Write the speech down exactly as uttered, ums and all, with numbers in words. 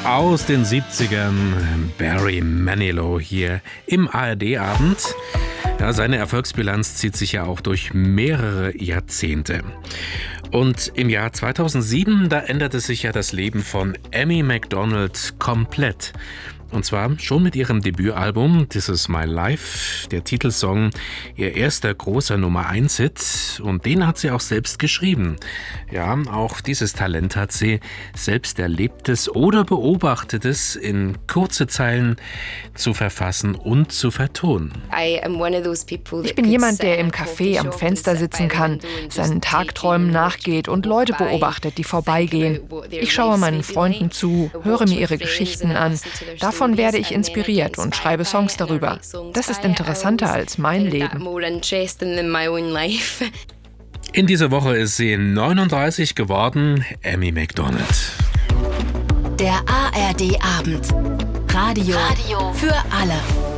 Aus den siebzigern, Barry Manilow hier im A R D-Abend. Ja, seine Erfolgsbilanz zieht sich ja auch durch mehrere Jahrzehnte. Und im Jahr zweitausendsieben, da änderte sich ja das Leben von Amy Macdonald komplett. Und zwar schon mit ihrem Debütalbum This Is My Life, der Titelsong, ihr erster großer Nummer eins Hit. Und den hat sie auch selbst geschrieben. Ja, auch dieses Talent hat sie, selbst Erlebtes oder Beobachtetes in kurze Zeilen zu verfassen und zu vertonen. Ich bin jemand, der im Café am Fenster sitzen kann, seinen Tagträumen nachgeht und Leute beobachtet, die vorbeigehen. Ich schaue meinen Freunden zu, höre mir ihre Geschichten an. Davon Davon werde ich inspiriert und schreibe Songs darüber. Das ist interessanter als mein Leben. In dieser Woche ist sie neununddreißig geworden, Amy Macdonald. Der A R D-Abend. Radio, Radio für alle.